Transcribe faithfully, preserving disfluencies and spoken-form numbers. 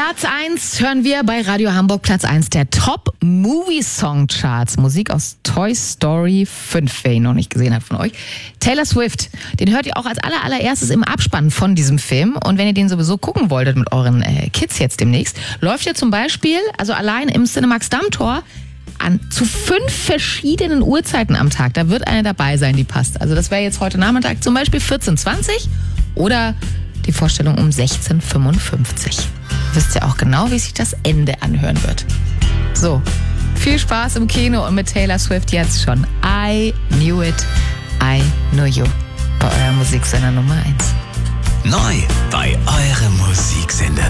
Platz eins hören wir bei Radio Hamburg, Platz eins der Top Movie Song Charts. Musik aus Toy Story fünf, wer ihn noch nicht gesehen hat von euch. Taylor Swift, den hört ihr auch als aller, allererstes im Abspann von diesem Film. Und wenn ihr den sowieso gucken wolltet mit euren äh, Kids jetzt demnächst, läuft ihr zum Beispiel, also allein im Cinemax Dammtor, an zu fünf verschiedenen Uhrzeiten am Tag. Da wird eine dabei sein, die passt. Also das wäre jetzt heute Nachmittag zum Beispiel vierzehn Uhr zwanzig oder die Vorstellung um sechzehn Uhr fünfundfünfzig. Wisst ihr auch genau, wie sich das Ende anhören wird. So, viel Spaß im Kino und mit Taylor Swift jetzt schon. I Knew It, I Know You. Bei eurem Musiksender Nummer eins. Neu bei eurem Musiksender